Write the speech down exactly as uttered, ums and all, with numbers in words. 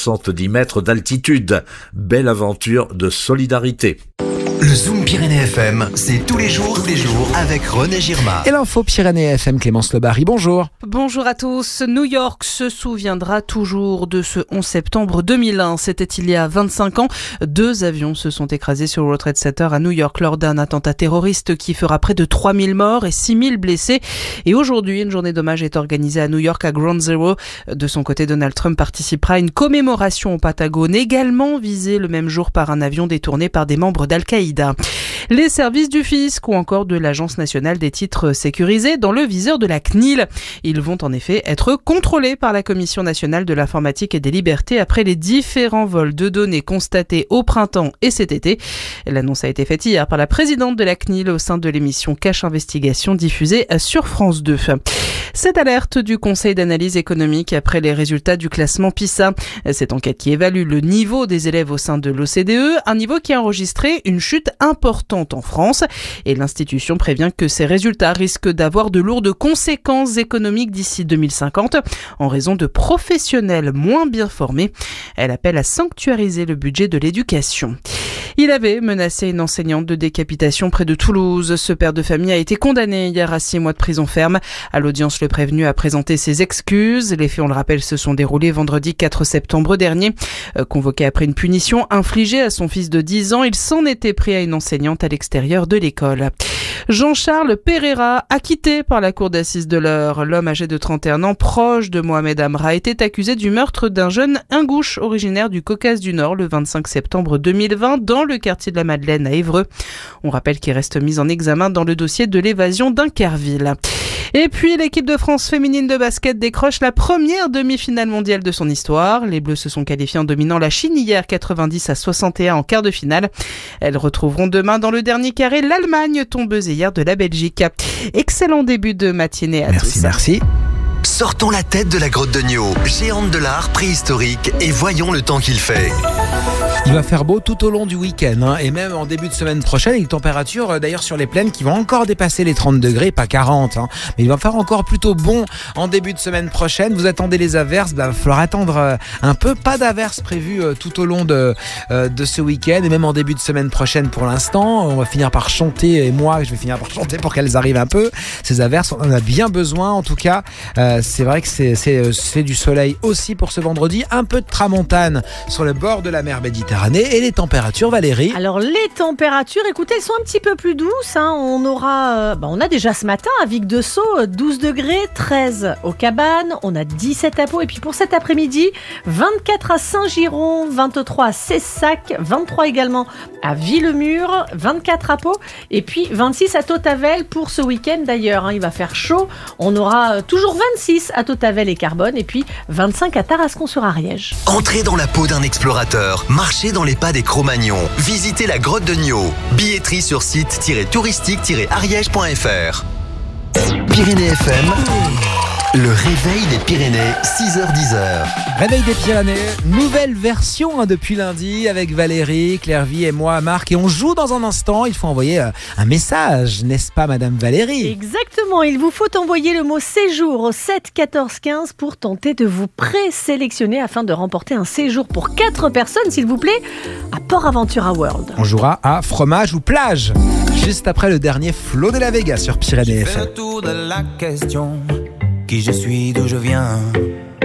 soixante-dix mètres d'altitude. Belle aventure de solidarité. Le Zoom Pyrénées F M, c'est tous les jours, tous les jours avec René Girma. Et l'info Pyrénées F M, Clémence Lebary, bonjour. Bonjour à tous. New York se souviendra toujours de ce onze septembre deux mille un. C'était il y a vingt-cinq ans. Deux avions se sont écrasés sur le World Trade Center à New York lors d'un attentat terroriste qui fera près de trois mille morts et six mille blessés. Et aujourd'hui, une journée d'hommage est organisée à New York à Ground Zero. De son côté, Donald Trump participera à une commémoration au Patagone, également visée le même jour par un avion détourné par des membres d'Al-Qaïda. Les services du fisc ou encore de l'Agence nationale des titres sécurisés dans le viseur de la C N I L. Ils vont en effet être contrôlés par la Commission nationale de l'informatique et des libertés après les différents vols de données constatés au printemps et cet été. L'annonce a été faite hier par la présidente de la C N I L au sein de l'émission Cache Investigation diffusée sur France deux. Cette alerte du Conseil d'analyse économique après les résultats du classement PISA. Cette enquête qui évalue le niveau des élèves au sein de l'O C D E, un niveau qui a enregistré une chute importante en France. Et l'institution prévient que ces résultats risquent d'avoir de lourdes conséquences économiques d'ici deux mille cinquante en raison de professionnels moins bien formés. Elle appelle à sanctuariser le budget de l'éducation. Il avait menacé une enseignante de décapitation près de Toulouse. Ce père de famille a été condamné hier à six mois de prison ferme. À l'audience, le prévenu a présenté ses excuses. Les faits, on le rappelle, se sont déroulés vendredi quatre septembre dernier. Euh, convoqué après une punition infligée à son fils de dix ans, il s'en était pris à une enseignante à l'extérieur de l'école. Jean-Charles Pereira, acquitté par la cour d'assises de l'Eure. L'homme âgé de trente et un ans, proche de Mohamed Amra, était accusé du meurtre d'un jeune ingouche originaire du Caucase du Nord le vingt-cinq septembre deux mille vingt dans le quartier de la Madeleine à Évreux. On rappelle qu'il reste mis en examen dans le dossier de l'évasion d'Inkerville. Et puis, l'équipe de France féminine de basket décroche la première demi-finale mondiale de son histoire. Les Bleus se sont qualifiés en dominant la Chine hier quatre-vingt-dix à soixante et un en quart de finale. Elles retrouveront demain dans le dernier carré l'Allemagne, tombeuse hier de la Belgique. Excellent début de matinée à Merci, tous. merci. Sortons la tête de la grotte de Nio, géante de l'art préhistorique, et voyons le temps qu'il fait. Il va faire beau tout au long du week-end hein, et même en début de semaine prochaine, avec des températures euh, d'ailleurs sur les plaines qui vont encore dépasser les trente degrés, pas quarante. Hein, mais il va faire encore plutôt bon en début de semaine prochaine. Vous attendez les averses, bah, il va falloir attendre euh, un peu. Pas d'averses prévues euh, tout au long de, euh, de ce week-end et même en début de semaine prochaine pour l'instant. On va finir par chanter et moi je vais finir par chanter pour qu'elles arrivent un peu. Ces averses, on en a bien besoin en tout cas. Euh, c'est vrai que c'est, c'est, c'est du soleil aussi pour ce vendredi. Un peu de tramontane sur le bord de la mer Méditerranée. Et les températures, Valérie? Alors les températures, écoutez, elles sont un petit peu plus douces. Hein. On aura, euh, bah, on a déjà ce matin à Vic de Sceaux douze degrés, treize aux Cabanes, on a dix-sept à Pau. Et puis pour cet après-midi, vingt-quatre à Saint-Giron, vingt-trois à Cessac, vingt-trois également à Villemur, vingt-quatre à Pau et puis vingt-six à Tautavel pour ce week-end d'ailleurs. Hein. Il va faire chaud. On aura toujours vingt-six à Tautavel et Carbone et puis vingt-cinq à Tarascon-sur-Ariège. Entrez dans la peau d'un explorateur, marchez dans les pas des Cro-Magnons, visitez la grotte de Nio. Billetterie sur site-touristique-ariège point f r. Pyrénées F M, le réveil des Pyrénées, six heures dix. Réveil des Pyrénées, nouvelle version hein, depuis lundi avec Valérie, Clairvy et moi, Marc. Et on joue dans un instant, il faut envoyer euh, un message, n'est-ce pas Madame Valérie? Exactement, il vous faut envoyer le mot séjour au sept quatorze quinze pour tenter de vous présélectionner afin de remporter un séjour pour quatre personnes, s'il vous plaît, à Port Aventura World. On jouera à fromage ou plage, juste après le dernier Flo de la Vega sur Pyrénées F M. J'ai fait le tour de la question, qui je suis, d'où je viens.